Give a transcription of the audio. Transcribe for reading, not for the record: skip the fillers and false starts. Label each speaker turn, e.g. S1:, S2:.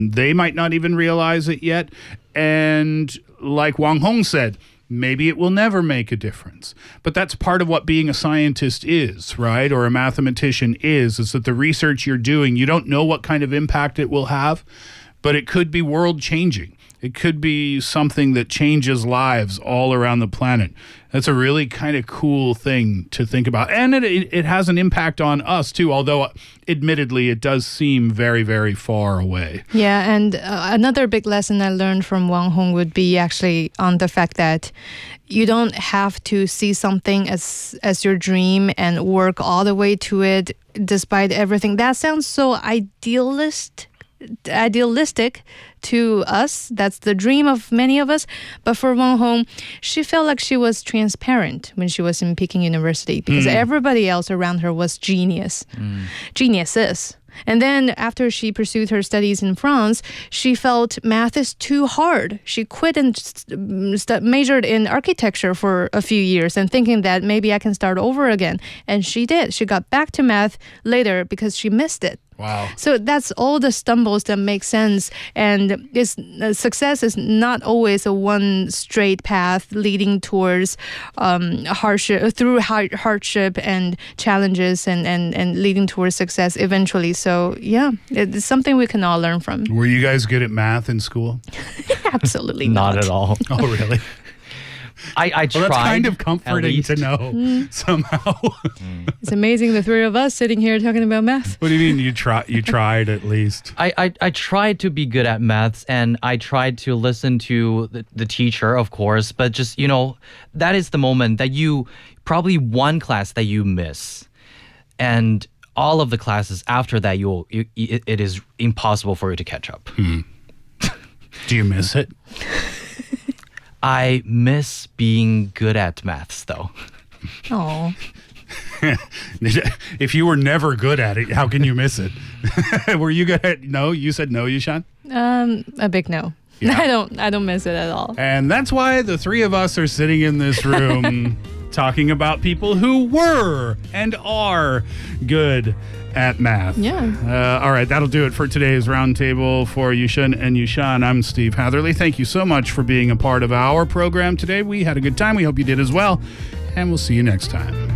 S1: They might not even realize it yet. And like Wang Hong said, maybe it will never make a difference. But that's part of what being a scientist is, right? Or a mathematician is that the research you're doing, you don't know what kind of impact it will have, but it could be world-changing. It could be something that changes lives all around the planet. That's a really kind of cool thing to think about. And it has an impact on us, too, although admittedly it does seem very, very far away.
S2: Yeah, and another big lesson I learned from Wang Hong would be actually on the fact that you don't have to see something as your dream and work all the way to it despite everything. That sounds so idealistic to us. That's the dream of many of us. But for Wang Hong, she felt like she was transparent when she was in Peking University because everybody else around her was geniuses. And then after she pursued her studies in France, she felt math is too hard. She quit and majored in architecture for a few years and thinking that maybe I can start over again. And she did. She got back to math later because she missed it.
S1: Wow.
S2: So that's all the stumbles that make sense. And success is not always a one straight path leading towards hardship and challenges and leading towards success eventually. So yeah, it's something we can all learn from.
S1: Were you guys good at math in school?
S2: Absolutely not.
S3: Not at all.
S1: Oh, really?
S3: I tried.
S1: Well, that's kind of comforting to know somehow.
S2: It's amazing the three of us sitting here talking about math.
S1: What do you mean you tried at least?
S3: I tried to be good at maths, and I tried to listen to the teacher, of course, but just, that is the moment that you, probably one class that you miss, and all of the classes after that, it is impossible for you to catch up.
S1: Do you miss it?
S3: I miss being good at maths, though.
S2: Oh.
S1: If you were never good at it, how can you miss it? Were you good at no? You said no, Yushan?
S2: A big no.
S1: Yeah.
S2: I don't miss it at all.
S1: And that's why the three of us are sitting in this room talking about people who were and are good at math.
S2: Yeah.
S1: All right, that'll do it for today's roundtable for Yushan and Yushan. I'm Steve Hatherley. Thank you so much for being a part of our program today. We had a good time. We hope you did as well. And we'll see you next time.